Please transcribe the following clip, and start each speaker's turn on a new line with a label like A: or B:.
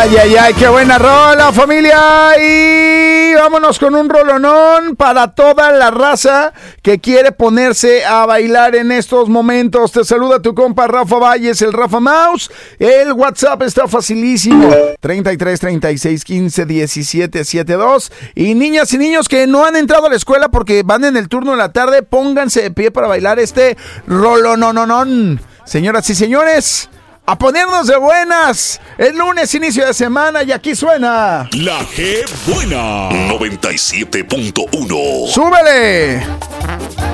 A: Ay, ay, ay, qué buena rola, familia. Y vámonos con un rolonón para toda la raza que quiere ponerse a bailar en estos momentos. Te saluda tu compa Rafa Valles, el Rafa Mouse. El WhatsApp está facilísimo: 33 36 15 17 72. Y niñas y niños que no han entrado a la escuela porque van en el turno de la tarde, pónganse de pie para bailar este rolonononón. Señoras y señores, a ponernos de buenas. El lunes, inicio de semana, y aquí suena
B: La G Buena 97.1.
A: ¡Súbele!